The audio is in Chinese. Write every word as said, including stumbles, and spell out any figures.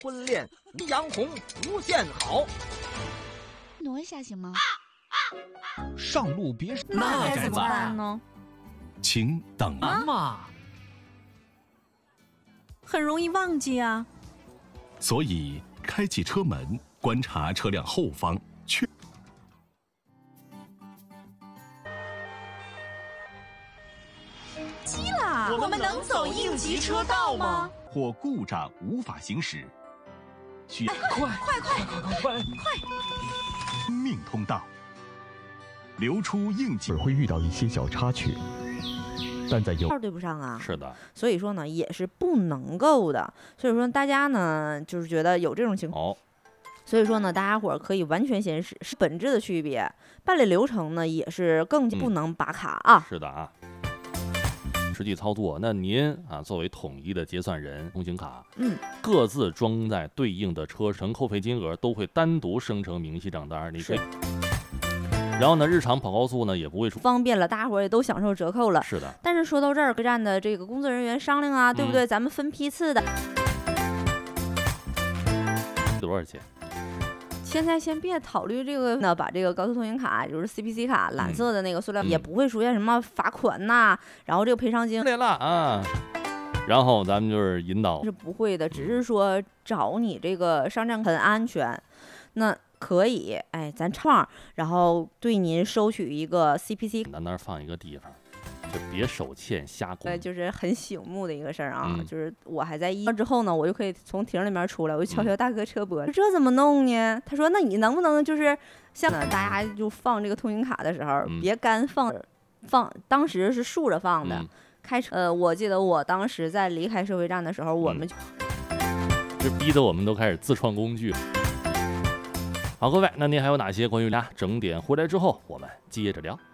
婚恋杨红无限好。 挪一下行吗？ 上路别那该怎么办呢？ 请等慢嘛。 很容易忘记啊。 所以开启车门，观察车辆后方，确。 急了，我们能走应急车道吗？ 或故障无法行驶，需快快快快快快快！ 生命通道。留出应急会遇到一些小插曲，但在有号对不上啊， 是的， 所以说呢也是不能够的。所以说大家呢就是觉得有这种情况， 哦， 所以说呢大家伙儿可以完全显示是本质的区别，办理流程呢也是更不能拔卡啊。 嗯、是的啊。实际操作，那您啊作为统一的结算人，通行卡， 嗯， 各自装在对应的车程扣费金额都会单独生成明细账单，你可以。然后呢，日常跑高速呢也不会出， 方便了，大家伙儿也都享受折扣了。 是的。 但是说到这儿，各站的这个工作人员商量啊，对不对？嗯、咱们分批次的。 多少钱？ 现在先别考虑这个呢，把这个高速通行卡，就是 C P C 卡，蓝色的那个塑料，嗯、也不会出现什么罚款呐、啊，然后这个赔偿金来了啊。然后咱们就是引导， 是不会的，只是说找你这个上站很安全，那可以，哎，咱创，然后对您收取一个 C P C， 咱那儿放一个地方。就别手欠瞎工， 对，就是很醒目的一个事儿啊、 嗯。 就是我还在一之后呢，我就可以从亭里面出来，我就敲敲大哥车玻璃、嗯，这怎么弄呢？他说，那你能不能就是像大家就放这个通行卡的时候，嗯、别干放放，当时是竖着放的。嗯、开车，呃，我记得我当时在离开收费站的时候，我们就、 嗯、这逼得我们都开始自创工具。好，各位，那您还有哪些关于俩整点回来之后，我们接着聊。